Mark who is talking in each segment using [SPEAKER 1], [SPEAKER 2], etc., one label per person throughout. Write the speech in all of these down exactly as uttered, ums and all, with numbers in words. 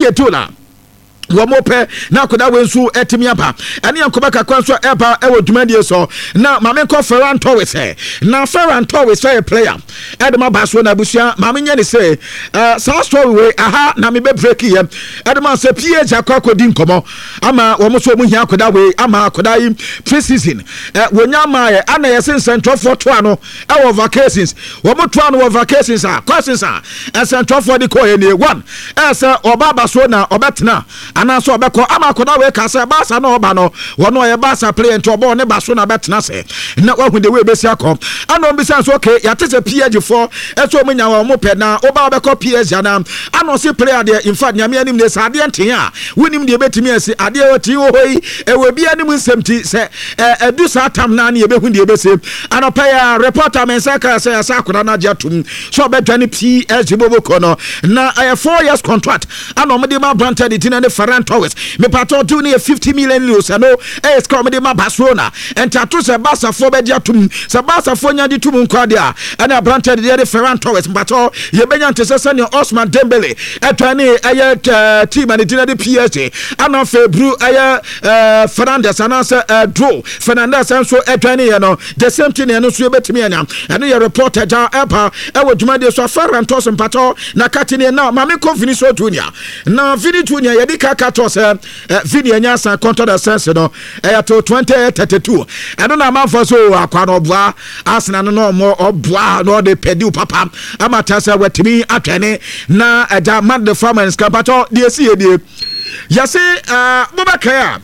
[SPEAKER 1] Getula Wamope na koda wensu etimiaba ene yankoba kakwa nso eba ewo dwumadie so na mamenko Ferran Torres eh na Ferran Torres a player edema baso na busia mamenye ne say uh so story we aha na me be break ye edema say P H akwa di nkomo ama wo so mu hia koda we ama koda yi pre-season eh wonya ma ye ana ye central for to ano ewo vacations wo mo to ano wo vacations a questions a central for the ko ye ne one eh say oba baso na obetena ana so obeko ama koda we ka say Barca na oba no wono ye Barca player nto oba ne baso na betena say na wahu de we besi akom ana obi say so okay ya tese P H for eso munya wo mo pe na oba obeko P H na ana si player de in fact nyame anim ne sa de enten a wonim de betimi asi ade oti wo hoyi e we bia nim nsemti se edu sa tam na na ye behu de bese ana pa ya reporter men say ka say asa koda na jatum so obetwa P H boboko no na a four years contract ana omde ma Brantford de tina ne Ferran Torres me pato do ne fifty million euros no e ska omde ma Barcelona entato se Barca for be jatum se Barca for nya de tum nkwade a ana Brantford de Ferran Torres pato ye benya ntese ne Osman Dembele etwane aye team and tina de P S G ana Febru aye Fernandes ana se draw Fernandes so etwane ye no the same thing no so betimi anya ene ye reporter ja epa e wo dwumade so Ferran Torres pato na katine na ma me confidence so Junior na Vini Junior ye di kaka to se Vini anya san contract sense no e to twenty thirty-two eno na manfo so akwa no boa Arsenal no mo oboa no de pedi papa amata se wetimi atwene na eja mad the farmers kapato de sie de yase Bobakaya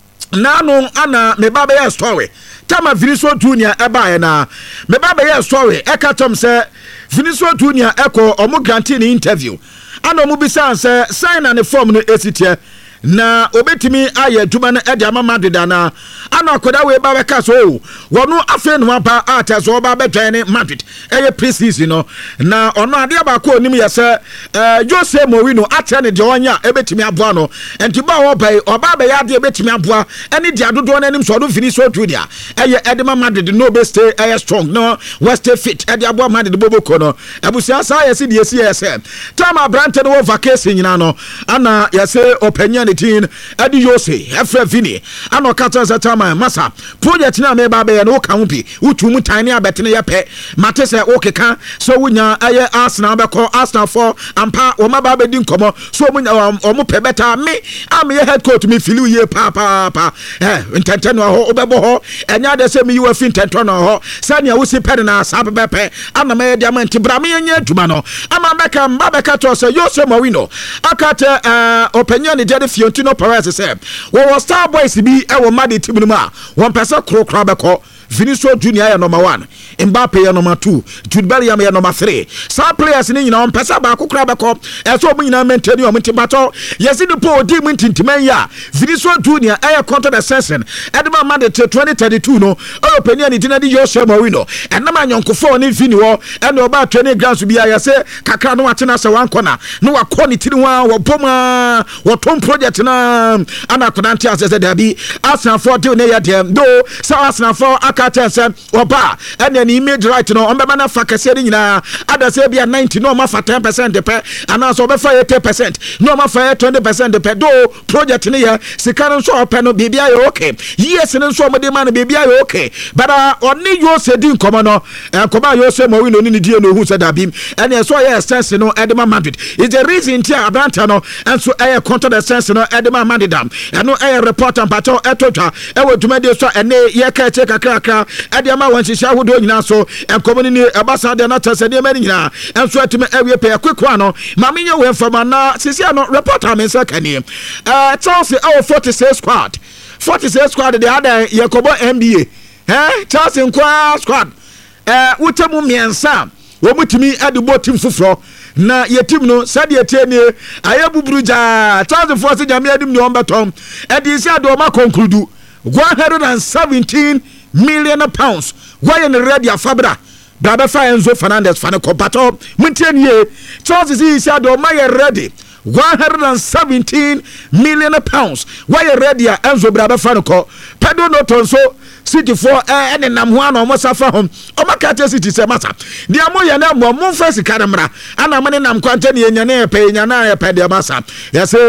[SPEAKER 1] na no ana me baba ya story tama Vinicius Junior eba na me baba ya story e ka tom se Vinicius Junior eko omo grantee ni interview ana omo bisa se sign na ne form no esitie na obetimi aye djuma na ede ama Madrid na ana akoda we ba beka so wono afa no aba ata so ba betwan ne Madrid eye pre-season no na ono ade ba ko onim yese eh Jose Mourinho ate ne de onya ebetimi aboa no enti ba wo bai oba ba ya de ebetimi aboa ene de adodo na nim so do Vinicius Junior eye edema Madrid no be stay eye strong no west fit ede aboa Madrid boboko no abusia sa yese de yese yese tama Brantford wo vacation nyina no ana yese openya tin adi Jose efre Vini ano kata za tama masa project na me ba be no ka ho bi utu tani abetene ye pe mate se okeka so wunya aye Arsenal be call Arsenal for ampa o ma ba be di nkomo so munya o mo pe beta me am ye head coach me filu ye pa pa pa eh intenten no ho obebo ho enya de se me you fi intenten no ho sania wo si pe na sa be pe ama me diamond bra me nya aduma no ama beka mba beka to se Jose Mourinho akate eh opinion de Fiorentino Perez say wo was Star Boys bi e wo made team no ma one person kro kra beko Vinicius Junior ya number one Mbappe ya number two Jude Bellingham ya number three some players ni nyina on pesa ba kokra beko e so mu nyina maintain o mtibato yesi de po di mu ntintiman ya Vinicius Junior e contract the season edema made to twenty thirty-two no o penia ni tina di Jose Mourinho enama nyonkofo ni Vini wo e no ba training grounds bi ya se kakra no atena se wan corner no wa kɔ ni tiri wa wo boma wo tom project na ana konante asese da bi Arsenal for deal ne ya dem do so Arsenal for akatense oba ene ni image right no ombema na fakase ni nyina ada se bia ninety no ma fa ten percent de pe ana so be fa eighty percent no ma fa twenty percent de pe do project ne ya sika so ope no bibia ye okay yes ne so omde ma no bibia ye okay but oni yo se din komo no koba yo se mo wi no ni die no hu se da bim ene so ye sense no Edema Madrid is the reason tia Abranta no enso e contract the sense no Edema Madrid am eno e reporter pato etotwa e wo dwumade so ene ye ka che kakra ade ama wan hihia hodo nyina so enkomoni ni ebasa de na tasade mani nyina enso atime awie pe kwekwa no ma menye we fama na sisia no reporter men sakani eh Chelsea our forty-six squad forty-six squad de ada Yakobo N B A eh Chelsea nkwa squad eh utemu miensa wo mutimi ade bo team fufro na ye team no sade etie ni ayabubruja Chelsea force jamia dim ni ombetom edi isi ade o ma conclude one hundred seventeen million pounds why in ready afabra Baba Enzo Fernandez fan kopato muntie nie Chelsea is ado my ready one hundred seventeen million pounds why ready Enzo Baba fan ko pedo no tonso City for eh ene nam ho ana omosa fa hom omakate City se masa dia mo ya na mo mo fa sika na mra ana mane nam kwante ne nya na pe nya na pe dia masa ya se